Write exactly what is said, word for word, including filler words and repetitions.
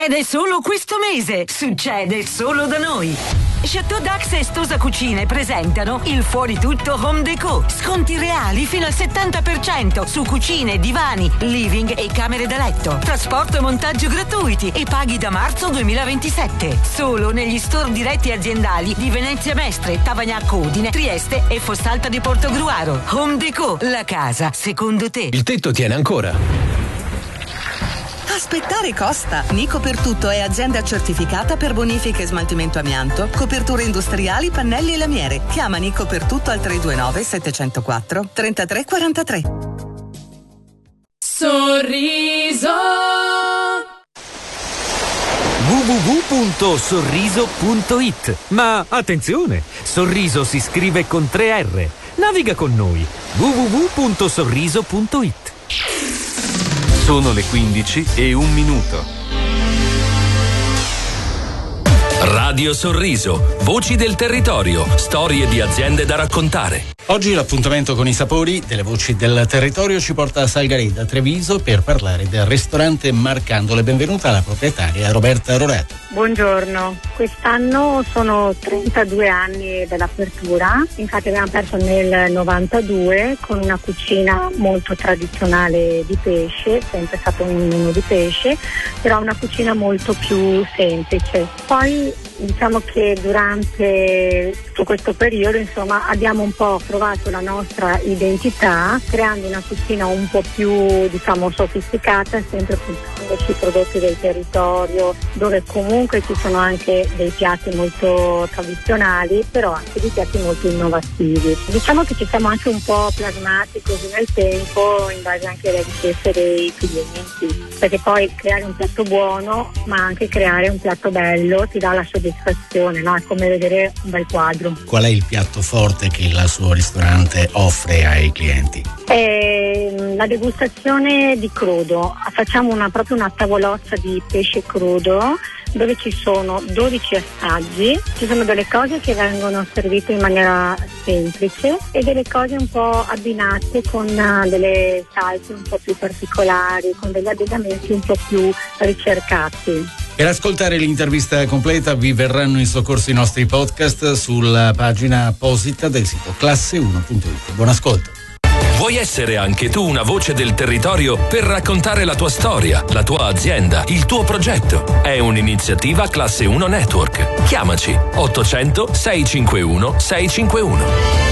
Ed è solo questo mese, succede solo da noi. Chateau Dax e Stosa Cucine presentano il Fuori Tutto Home Déco. Sconti reali fino al settanta per cento su cucine, divani, living e camere da letto. Trasporto e montaggio gratuiti e paghi da marzo duemilaventisette. Solo negli store diretti aziendali di Venezia Mestre, Tavagnacco Udine, Trieste e Fossalta di Portogruaro. Home Déco, la casa secondo te. Il tetto tiene ancora. Aspettare costa. Nico per Tutto è azienda certificata per bonifica e smaltimento amianto, coperture industriali, pannelli e lamiere. Chiama Nico per Tutto al tre due nove sette zero quattro tre tre quattro tre. Sorriso w w w punto sorriso punto i t. Ma attenzione, Sorriso si scrive con tre R. Naviga con noi. w w w punto sorriso punto i t. Sono le quindici e un minuto. Radio Sorriso, voci del territorio, storie di aziende da raccontare. Oggi l'appuntamento con i sapori delle voci del territorio ci porta a Salgareda, Treviso, per parlare del ristorante Marcandole. Benvenuta alla proprietaria Roberta Rorato. Buongiorno, quest'anno sono trentadue anni dall'apertura, infatti abbiamo aperto nel novantadue con una cucina molto tradizionale di pesce, sempre stato un menù di pesce, però una cucina molto più semplice. Poi diciamo che durante tutto questo periodo insomma abbiamo un po' trovato la nostra identità creando una cucina un po' più diciamo sofisticata, sempre puntando sui prodotti del territorio, dove comunque ci sono anche dei piatti molto tradizionali però anche dei piatti molto innovativi. Diciamo che ci siamo anche un po' plasmati così nel tempo in base anche alle richieste dei clienti, perché poi creare un piatto buono ma anche creare un piatto bello ti dà la soddisfazione, no? È come vedere un bel quadro. Qual è il piatto forte che il suo ristorante offre ai clienti? È la degustazione di crudo. Facciamo una, proprio una tavolozza di pesce crudo dove ci sono dodici assaggi, ci sono delle cose che vengono servite in maniera semplice e delle cose un po' abbinate con delle salse un po' più particolari, con degli abbinamenti un po' più ricercati. Per ascoltare l'intervista completa vi verranno in soccorso i nostri podcast sulla pagina apposita del sito classe uno punto i t. Buon ascolto. Vuoi essere anche tu una voce del territorio per raccontare la tua storia, la tua azienda, il tuo progetto? È un'iniziativa Classe uno Network. Chiamaci ottocento sei cinquantuno sei cinquantuno.